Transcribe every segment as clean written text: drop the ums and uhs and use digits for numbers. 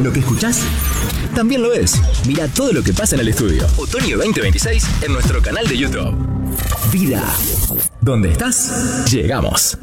Lo que escuchás también lo es. Mira todo lo que pasa en el estudio. Otoño 2026 en nuestro canal de YouTube. Vida. ¿Dónde estás? Llegamos.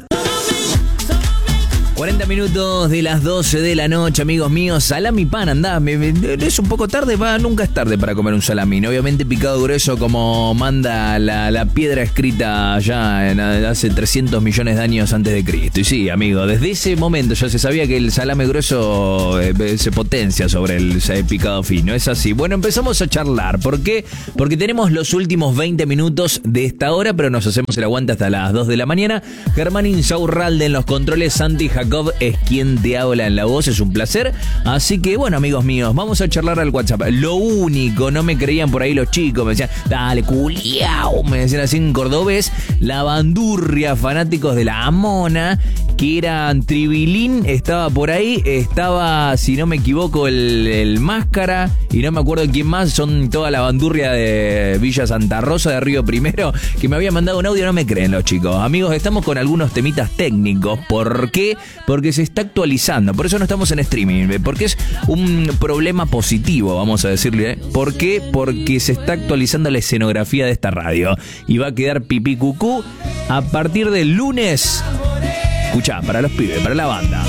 40 minutos de las 12 de la noche, amigos míos. Salami pan, andá. Es un poco tarde, nunca es tarde para comer un salamín. Obviamente picado grueso como manda la piedra escrita ya hace 300 millones de años antes de Cristo. Y sí, amigo, desde ese momento ya se sabía que el salame grueso se potencia sobre el picado fino. Es así. Bueno, empezamos a charlar. ¿Por qué? Porque tenemos los últimos 20 minutos de esta hora, pero nos hacemos el aguante hasta las 2 de la mañana. Germán Insaurralde en los controles, Santi Jacob es quien te habla en la voz, es un placer. Así que bueno, amigos míos, vamos a charlar al WhatsApp. Lo único, no me creían por ahí los chicos, me decían, dale, culiao, me decían así en cordobés, la bandurria, fanáticos de la Amona, que eran Tribilín, estaba por ahí, estaba, si no me equivoco, el Máscara, y no me acuerdo quién más, son toda la bandurria de Villa Santa Rosa de Río Primero, que me había mandado un audio. No me creen los chicos. Amigos, estamos con algunos temitas técnicos. ¿Por qué? Porque se está actualizando, por eso no estamos en streaming, porque es un problema positivo, vamos a decirle. ¿Por qué? Porque se está actualizando la escenografía de esta radio y va a quedar pipí cucú a partir del lunes. Escuchá, para los pibes, para la banda.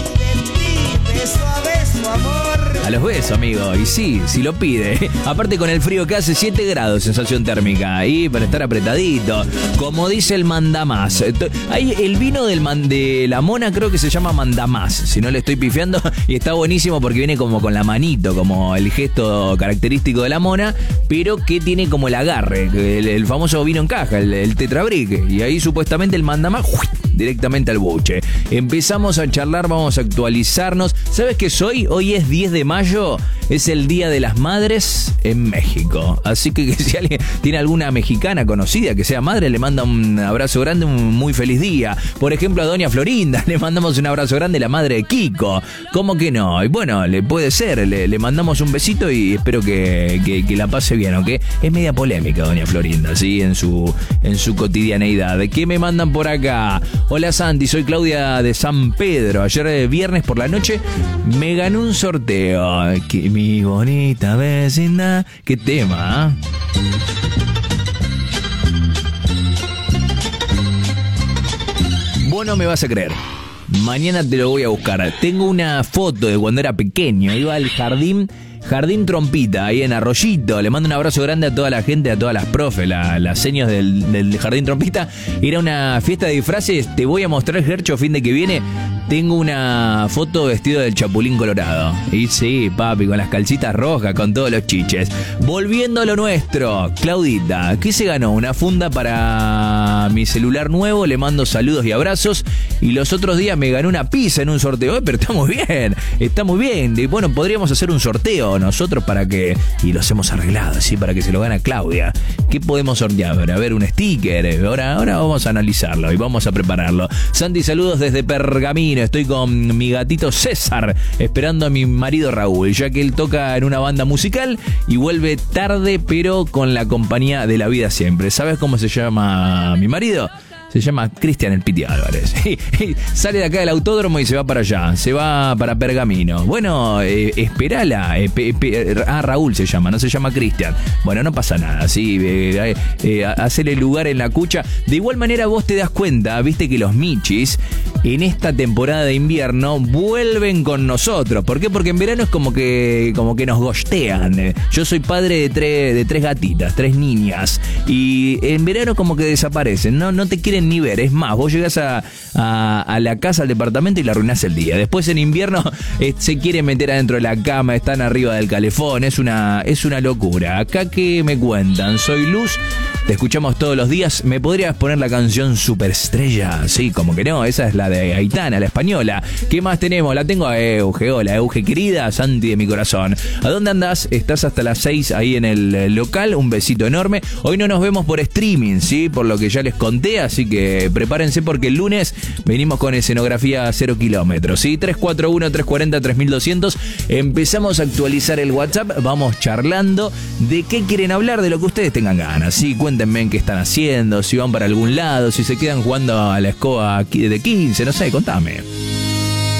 A los besos, amigo. Y sí, si lo pide. Aparte con el frío que hace, 7 grados sensación térmica. Y para estar apretadito. Como dice el mandamás. Hay el vino de la Mona, creo que se llama mandamás. Si no le estoy pifiando. Y está buenísimo porque viene como con la manito, como el gesto característico de la Mona. Pero que tiene como el agarre. El famoso vino en caja, el tetrabrique. Y ahí supuestamente el mandamás directamente al buche. Empezamos a charlar, vamos a actualizarnos. ¿Sabes qué soy? Hoy es 10 de mayo, es el Día de las Madres en México. Así que si alguien tiene alguna mexicana conocida que sea madre, le manda un abrazo grande, un muy feliz día. Por ejemplo, a doña Florinda le mandamos un abrazo grande, la madre de Kiko. ¿Cómo que no? Y bueno, le puede ser, le mandamos un besito y espero que la pase bien, ¿ok? Es media polémica doña Florinda, ¿sí? En su cotidianeidad. ¿Qué me mandan por acá? Hola Santi, soy Claudia de San Pedro. Ayer viernes por la noche me ganó un sorteo. Que mi bonita vecina. ¿Qué tema? Vos no me vas a creer. Mañana te lo voy a buscar. Tengo una foto de cuando era pequeño. Iba al Jardín Trompita, ahí en Arroyito. Le mando un abrazo grande a toda la gente, a todas las profes, las seños del Jardín Trompita. Era una fiesta de disfraces. Te voy a mostrar, Gercho, fin de que viene. Tengo una foto vestido del Chapulín Colorado. Y sí, papi, con las calcitas rojas, con todos los chiches. Volviendo a lo nuestro, Claudita, ¿qué se ganó? Una funda para mi celular nuevo. Le mando saludos y abrazos. Y los otros días me gané una pizza en un sorteo. Pero está muy bien, está muy bien. Y bueno, podríamos hacer un sorteo nosotros para que, y los hemos arreglado, ¿sí? Para que se lo gane Claudia. ¿Qué podemos sortear? A ver, un sticker. Ahora vamos a analizarlo y vamos a prepararlo. Santi, saludos desde Pergamino. Estoy con mi gatito César, esperando a mi marido Raúl, ya que él toca en una banda musical y vuelve tarde, pero con la compañía de la vida siempre. ¿Sabes cómo se llama mi marido? Se llama Cristian el Piti Álvarez. Sale de acá del autódromo y se va para allá. Se va para Pergamino. Bueno, esperala. Raúl se llama, no se llama Cristian. Bueno, no pasa nada. Sí, hacele lugar en la cucha. De igual manera vos te das cuenta, viste que los michis en esta temporada de invierno vuelven con nosotros. ¿Por qué? Porque en verano es como que nos gostean. Yo soy padre de tres gatitas, 3 niñas. Y en verano como que desaparecen. No te quieren ni ver. Es más, vos llegás a la casa, al departamento y le arruinás el día. Después en invierno se quieren meter adentro de la cama, están arriba del calefón. Es una locura. Acá que me cuentan, soy Luz, te escuchamos todos los días. ¿Me podrías poner la canción Superestrella? Sí, como que no, esa es la de Aitana, la española. ¿Qué más tenemos? La tengo a Euge. Hola Euge querida, Santi de mi corazón. ¿A dónde andás? Estás hasta las 6 ahí en el local. Un besito enorme. Hoy no nos vemos por streaming, ¿sí? Por lo que ya les conté, así que prepárense porque el lunes venimos con escenografía a 0 kilómetros, ¿sí? 341-340-3200. Empezamos a actualizar el WhatsApp, vamos charlando de qué quieren hablar, de lo que ustedes tengan ganas, ¿sí? Cuéntenme qué están haciendo, si van para algún lado, si se quedan jugando a la escoba de 15, no sé, contame.